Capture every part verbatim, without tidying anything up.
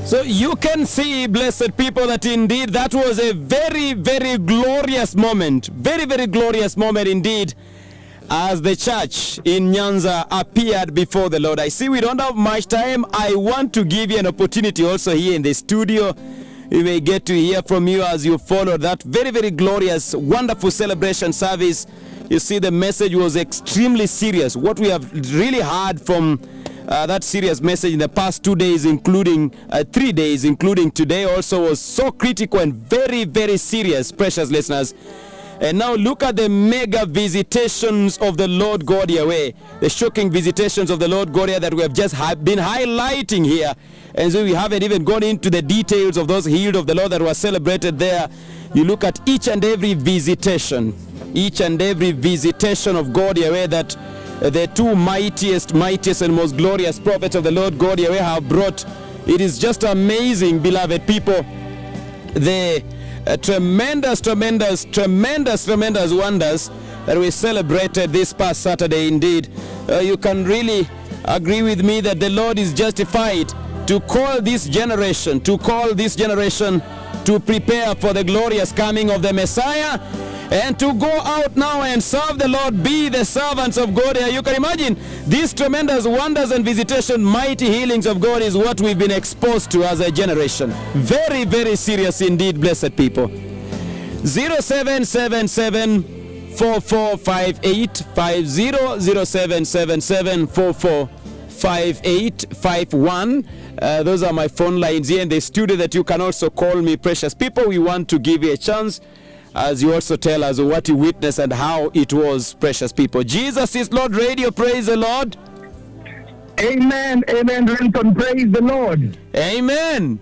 So you can see, blessed people, that indeed that was a very, very glorious moment. Very, very glorious moment indeed, as the church in Nyanza appeared before the Lord. I see we don't have much time. I want to give you an opportunity also here in the studio. We may get to hear from you as you follow that very, very glorious, wonderful celebration service. You see, the message was extremely serious. What we have really heard from Uh, that serious message in the past two days, including uh, three days, including today, also was so critical and very, very serious, precious listeners. And now look at the mega visitations of the Lord God Yahweh, the shocking visitations of the Lord God Yahweh that we have just ha- been highlighting here. And so we haven't even gone into the details of those healed of the Lord that were celebrated there. You look at each and every visitation, each and every visitation of God Yahweh that Uh, the two mightiest, mightiest and most glorious prophets of the Lord God Yahweh have brought. It is just amazing, beloved people, the uh, tremendous, tremendous, tremendous, tremendous wonders that we celebrated this past Saturday indeed. Uh, you can really agree with me that the Lord is justified to call this generation, to call this generation to prepare for the glorious coming of the Messiah, and to go out now and serve the Lord, be the servants of God. You can imagine these tremendous wonders and visitation, mighty healings of God is what we've been exposed to as a generation. Very, very serious indeed, blessed people. zero seven seven seven, four four five eight five zero, zero seven seven seven, four four five eight five one. Uh, those are my phone lines here in the studio that you can also call me, precious people. We want to give you a chance as you also tell us what you witnessed and how it was, precious people. Jesus is Lord Radio, praise the Lord. Amen, amen, Renton, praise the Lord. Amen.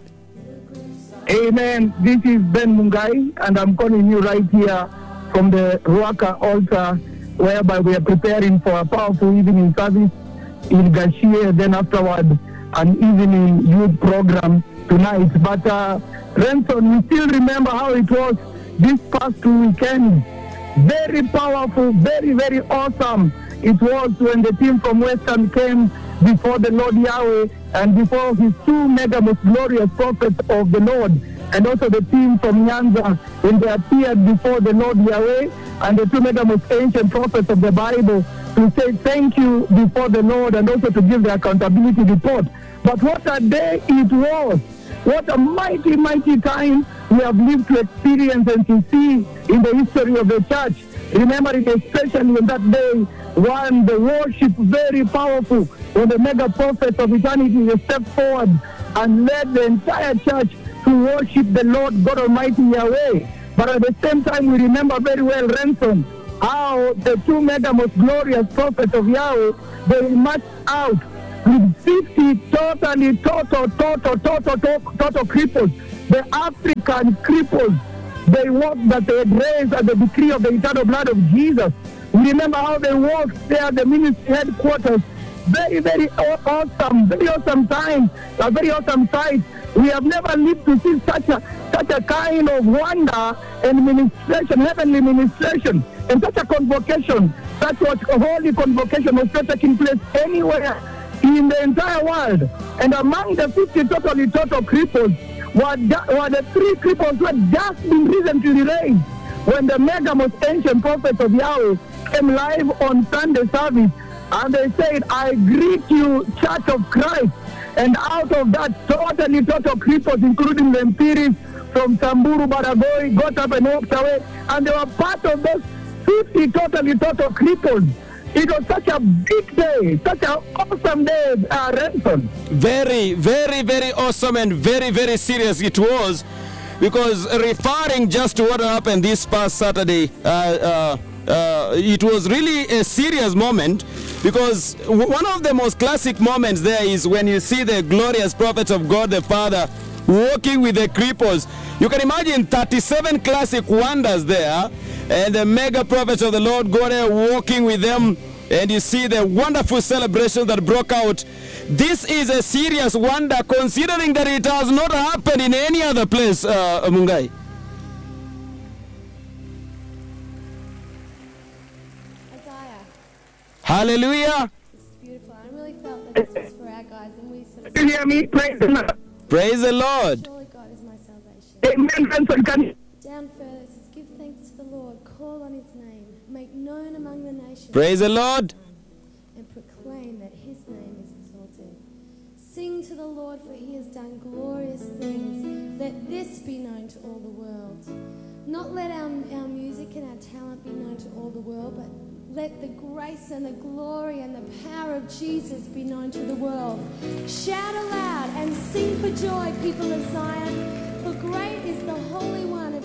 Amen. This is Ben Mungai, and I'm calling you right here from the Ruaka altar, whereby we are preparing for a powerful evening service in Gashie, then afterward an evening youth program tonight. But uh, Renton, we still remember how it was this past two weekends. Very powerful, very, very awesome. It was when the team from Western came before the Lord Yahweh and before his two mega most glorious prophets of the Lord, and also the team from Nyanza when they appeared before the Lord Yahweh and the two mega most ancient prophets of the Bible to say thank you before the Lord and also to give the accountability report. But what a day it was! What a mighty, mighty time we have lived to experience and to see in the history of the church. Remembering especially on that day, one, the worship very powerful, when the mega prophets of eternity stepped forward and led the entire church to worship the Lord God Almighty Yahweh. But at the same time, we remember very well, Ransom, how the two mega most glorious prophets of Yahweh, they marched out with fifty totally, total, total, total, total, total cripples. The African cripples, they walked that they had raised at the decree of the eternal blood of Jesus. We remember how they walked there at the ministry headquarters. Very, very awesome, very awesome time, a very awesome sight. We have never lived to see such a such a kind of wonder and ministration, heavenly ministration, and such a convocation, such a holy convocation was not taking place anywhere in the entire world. And among the fifty totally total cripples were, were the three cripples who had just been recently raised when the mega most ancient prophets of Yahweh came live on Sunday service, and they said, I greet you, Church of Christ. And out of that, totally total cripples, including the Empiris from Samburu, Baragoi, got up and walked away, and they were part of those fifty totally total cripples. It was such a big day, such an awesome day, uh, Renton. Very, very, very awesome and very, very serious it was, because referring just to what happened this past Saturday, uh, uh, uh, it was really a serious moment, because one of the most classic moments there is when you see the glorious prophets of God the Father walking with the cripples. You can imagine thirty-seven classic wonders there, and the mega prophets of the Lord God are walking with them, and you see the wonderful celebration that broke out. This is a serious wonder, considering that it has not happened in any other place, uh, Mungai. Isaiah. Hallelujah. This is beautiful. I really felt that this was for our guys, and we sort of. You hear me? Praise the Lord. Praise the Lord. Surely God is my salvation. Amen, Benson. Can you? Down further it says, give thanks to the Lord, call on his name, make known among the nations. Praise the Lord. And proclaim that his name is exalted. Sing to the Lord, for he has done glorious things. Let this be known to all the world. Not let our, our music and our talent be known to all the world, but let the grace and the glory and the power of Jesus be known to the world. Shout aloud and sing for joy, people of Zion, for great is the Holy One of